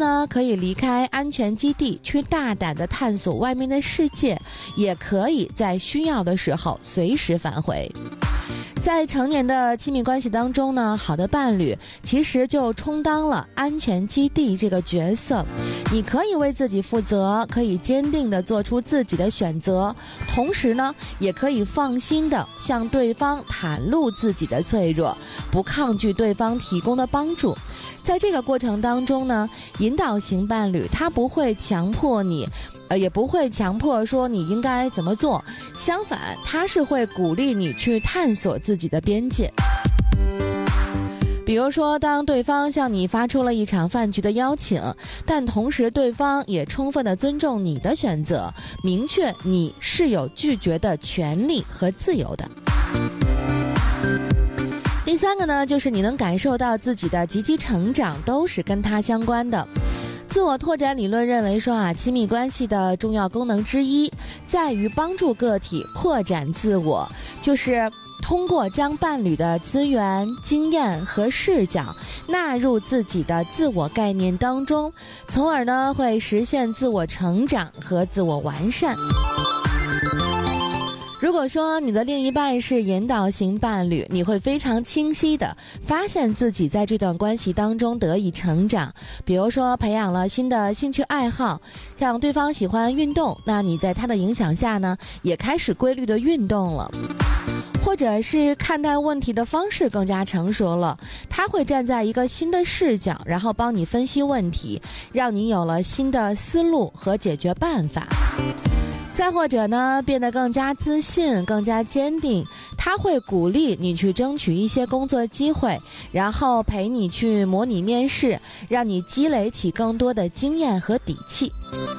呢，可以离开安全基地，去大胆地探索外面的世界，也可以在需要的时候随时返回。在成年的亲密关系当中呢，好的伴侣其实就充当了安全基地这个角色。你可以为自己负责，可以坚定地做出自己的选择，同时呢，也可以放心地向对方袒露自己的脆弱，不抗拒对方提供的帮助。在这个过程当中呢，引导型伴侣他不会强迫你，也不会强迫说你应该怎么做，相反，他是会鼓励你去探索自己的边界。比如说，当对方向你发出了一场饭局的邀请，但同时对方也充分地尊重你的选择，明确你是有拒绝的权利和自由的。第三个呢，就是你能感受到自己的积极成长都是跟它相关的。自我拓展理论认为说亲密关系的重要功能之一在于帮助个体扩展自我，就是通过将伴侣的资源、经验和视角纳入自己的自我概念当中，从而呢会实现自我成长和自我完善。如果说你的另一半是引导型伴侣，你会非常清晰地发现自己在这段关系当中得以成长。比如说培养了新的兴趣爱好，像对方喜欢运动，那你在他的影响下呢，也开始规律的运动了。或者是看待问题的方式更加成熟了，他会站在一个新的视角，然后帮你分析问题，让你有了新的思路和解决办法。再或者呢，变得更加自信，更加坚定，他会鼓励你去争取一些工作机会，然后陪你去模拟面试，让你积累起更多的经验和底气。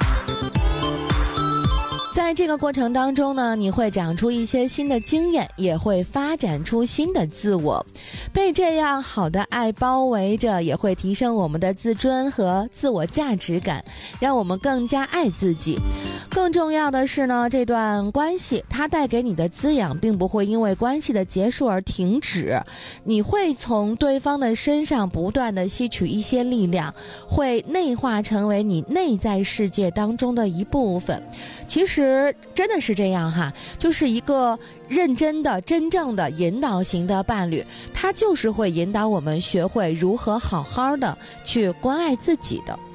在这个过程当中呢，你会长出一些新的经验，也会发展出新的自我。被这样好的爱包围着，也会提升我们的自尊和自我价值感，让我们更加爱自己。更重要的是呢，这段关系它带给你的滋养并不会因为关系的结束而停止，你会从对方的身上不断的吸取一些力量，会内化成为你内在世界当中的一部分。其实真的是这样哈，就是一个认真的真正的引导型的伴侣，他就是会引导我们学会如何好好的去关爱自己的。